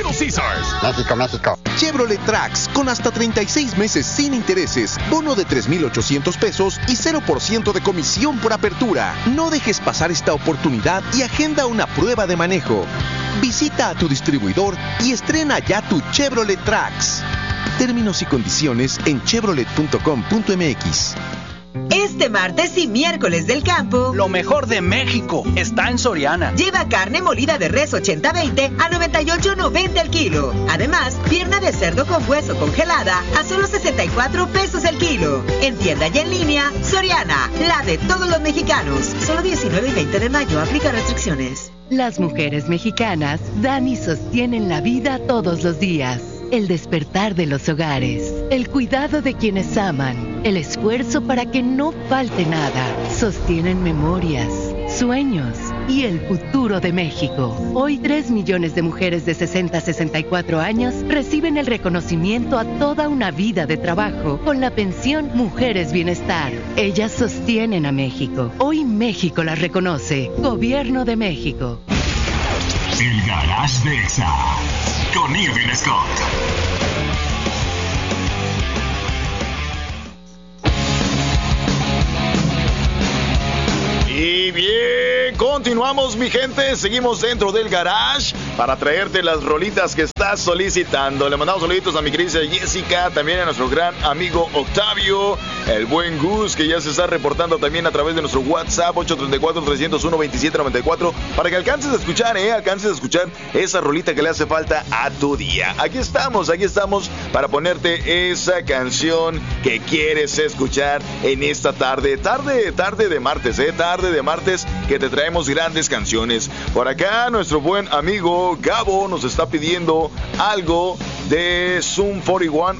Caesars. México, México. Chevrolet Trax con hasta 36 meses sin intereses, bono de 3,800 pesos y 0% de comisión por apertura. No dejes pasar esta oportunidad y agenda una prueba de manejo. Visita a tu distribuidor y estrena ya tu Chevrolet Trax. Términos y condiciones en chevrolet.com.mx. Este martes y miércoles del campo, lo mejor de México está en Soriana. Lleva carne molida de res 80-20 a 98.90 el kilo. Además, pierna de cerdo con hueso congelada a solo 64 pesos el kilo. En tienda y en línea, Soriana, la de todos los mexicanos. Solo 19 y 20 de mayo, aplica restricciones. Las mujeres mexicanas dan y sostienen la vida todos los días. El despertar de los hogares, el cuidado de quienes aman, el esfuerzo para que no falte nada, sostienen memorias, sueños y el futuro de México. Hoy 3 millones de mujeres de 60 a 64 años reciben el reconocimiento a toda una vida de trabajo con la pensión Mujeres Bienestar. Ellas sostienen a México. Hoy México las reconoce. Gobierno de México. El Garage de Exa con Irving Scott. Y bien, continuamos, mi gente. Seguimos dentro del garage para traerte las rolitas que estás solicitando. Le mandamos saluditos a mi querida Jessica, también a nuestro gran amigo Octavio, el buen Gus, que ya se está reportando también a través de nuestro WhatsApp 834-301-2794, para que alcances a escuchar, esa rolita que le hace falta a tu día. Aquí estamos para ponerte esa canción que quieres escuchar en esta tarde de martes, que te traemos grandes canciones. Por acá nuestro buen amigo Gabo nos está pidiendo algo de Sum 41